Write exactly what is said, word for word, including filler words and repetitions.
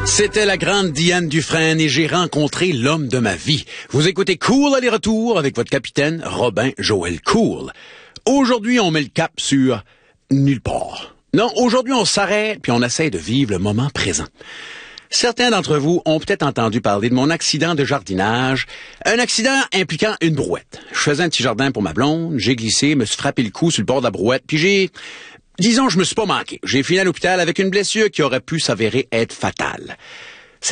C'était la grande Diane Dufresne et j'ai rencontré l'homme de ma vie. Vous écoutez Cool aller-retour avec votre capitaine Robin Joël Cool. Aujourd'hui, on met le cap sur nulle part. Non, aujourd'hui, on s'arrête puis on essaie de vivre le moment présent. Certains d'entre vous ont peut-être entendu parler de mon accident de jardinage, un accident impliquant une brouette. Je faisais un petit jardin pour ma blonde, j'ai glissé, me suis frappé le cou sur le bord de la brouette, puis j'ai... Disons, je me suis pas manqué. J'ai fini à l'hôpital avec une blessure qui aurait pu s'avérer être fatale.